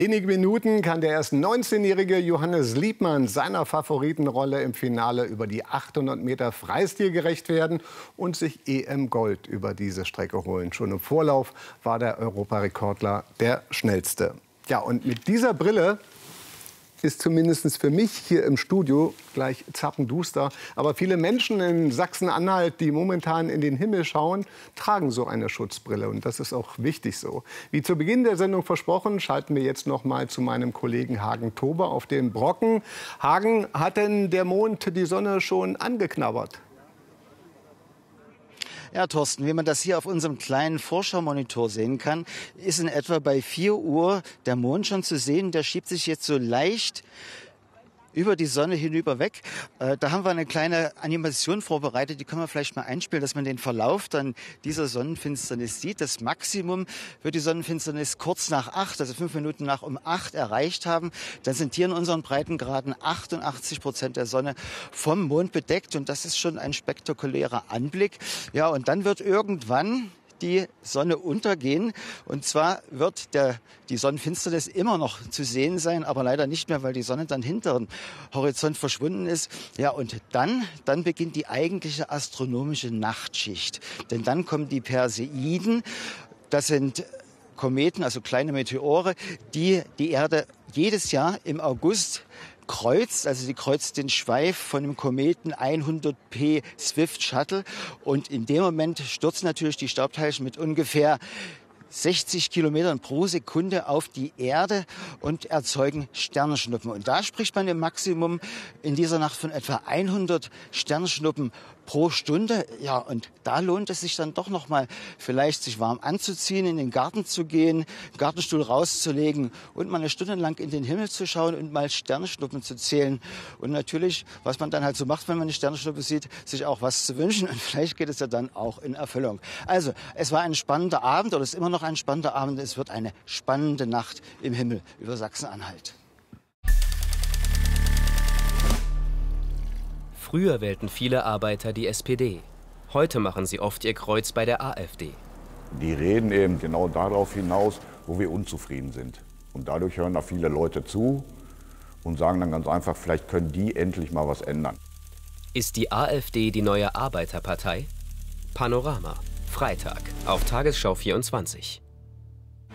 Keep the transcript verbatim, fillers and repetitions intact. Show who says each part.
Speaker 1: Wenige Minuten kann der erst neunzehnjährige Johannes Liebmann seiner Favoritenrolle im Finale über die achthundert Meter Freistil gerecht werden und sich E M-Gold über diese Strecke holen. Schon im Vorlauf war der Europarekordler der Schnellste. Ja, und mit dieser Brille ist zumindest für mich hier im Studio gleich zappenduster. Aber viele Menschen in Sachsen-Anhalt, die momentan in den Himmel schauen, tragen so eine Schutzbrille. Und das ist auch wichtig so. Wie zu Beginn der Sendung versprochen, schalten wir jetzt noch mal zu meinem Kollegen Hagen Tober auf dem Brocken. Hagen, hat denn der Mond die Sonne schon angeknabbert?
Speaker 2: Ja, Thorsten, wie man das hier auf unserem kleinen Vorschau-Monitor sehen kann, ist in etwa bei vier Uhr der Mond schon zu sehen. Der schiebt sich jetzt so leicht über die Sonne hinüber weg. Äh, da haben wir eine kleine Animation vorbereitet, die können wir vielleicht mal einspielen, dass man den Verlauf dann dieser Sonnenfinsternis sieht. Das Maximum wird die Sonnenfinsternis kurz nach acht, also fünf Minuten nach um acht erreicht haben. Dann sind hier in unseren Breitengraden achtundachtzig Prozent der Sonne vom Mond bedeckt und das ist schon ein spektakulärer Anblick. Ja, und dann wird irgendwann die Sonne untergehen. Und zwar wird der, die Sonnenfinsternis immer noch zu sehen sein, aber leider nicht mehr, weil die Sonne dann hinter dem Horizont verschwunden ist. Ja, und dann, dann beginnt die eigentliche astronomische Nachtschicht. Denn dann kommen die Perseiden. Das sind Kometen, also kleine Meteore, die die Erde jedes Jahr im August kreuzt, also sie kreuzt den Schweif von dem Kometen hundert P Swift Shuttle und in dem Moment stürzen natürlich die Staubteilchen mit ungefähr sechzig Kilometern pro Sekunde auf die Erde und erzeugen Sternschnuppen. Und da spricht man im Maximum in dieser Nacht von etwa hundert Sternschnuppen pro Stunde. Ja, und da lohnt es sich dann doch noch mal vielleicht sich warm anzuziehen, in den Garten zu gehen, Gartenstuhl rauszulegen und mal eine Stunde lang in den Himmel zu schauen und mal Sternschnuppen zu zählen. Und natürlich, was man dann halt so macht, wenn man eine Sternschnuppe sieht, sich auch was zu wünschen. Und vielleicht geht es ja dann auch in Erfüllung. Also, es war ein spannender Abend oder es ist immer noch ein spannender Abend. Es wird eine spannende Nacht im Himmel über Sachsen-Anhalt.
Speaker 3: Früher wählten viele Arbeiter die S P D. Heute machen sie oft ihr Kreuz bei der AfD.
Speaker 4: Die reden eben genau darauf hinaus, wo wir unzufrieden sind. Und dadurch hören da viele Leute zu und sagen dann ganz einfach, vielleicht können die endlich mal was ändern.
Speaker 3: Ist die AfD die neue Arbeiterpartei? Panorama, Freitag auf Tagesschau vierundzwanzig.